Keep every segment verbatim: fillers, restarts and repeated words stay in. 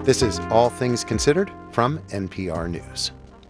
This is All Things Considered from N P R News.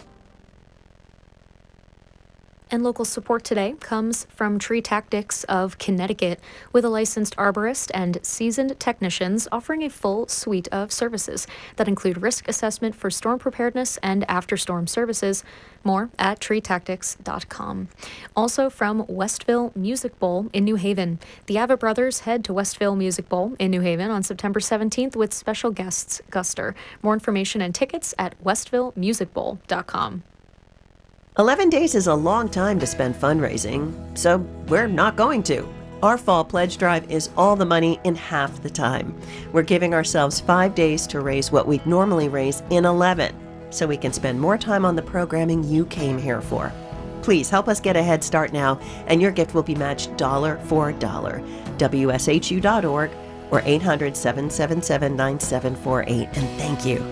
And local support today comes from Tree Tactics of Connecticut, with a licensed arborist and seasoned technicians offering a full suite of services that include risk assessment for storm preparedness and after-storm services. More at tree tactics dot com. Also from Westville Music Bowl in New Haven. The Abbott Brothers head to Westville Music Bowl in New Haven on September seventeenth with special guests Guster. More information and tickets at westville music bowl dot com. eleven days is a long time to spend fundraising, so we're not going to. Our fall pledge drive is all the money in half the time. We're giving ourselves five days to raise what we'd normally raise in eleven, so we can spend more time on the programming you came here for. Please help us get a head start now, and your gift will be matched dollar for dollar. W S H U dot org or eight hundred, seven seven seven, nine seven four eight, and thank you.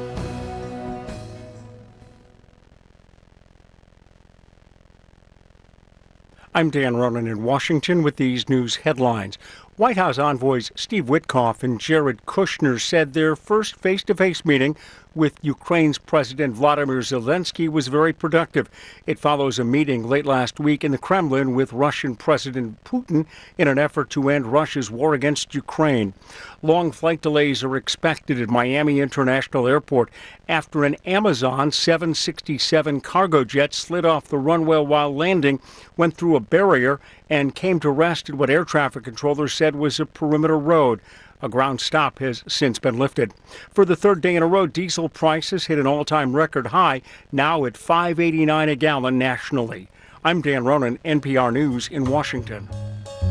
I'm Dan Ronan in Washington with these news headlines. White House envoys Steve Witkoff and Jared Kushner said their first face-to-face meeting with Ukraine's President Vladimir Zelensky was very productive. It follows a meeting late last week in the Kremlin with Russian President Putin in an effort to end Russia's war against Ukraine. Long flight delays are expected at Miami International Airport after an Amazon seven sixty-seven cargo jet slid off the runway while landing, went through a barrier, and came to rest at what air traffic controllers said was a perimeter road. A ground stop has since been lifted. For the third day in a row, diesel prices hit an all-time record high, now at five eighty-nine a gallon nationally. I'm Dan Ronan, N P R News in Washington.